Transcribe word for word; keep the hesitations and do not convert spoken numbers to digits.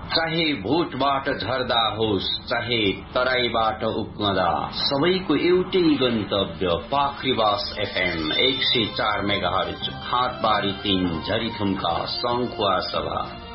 चाहे भोटबाट झर्दा होस् चाहे तराईबाट उक्मदा सबैको एउटै गन्तव्य पाखरीवास एफएम एक सय चार मेगाहर्ज खातबारी तीन झरीथुम्का सङ्खुवा सभा।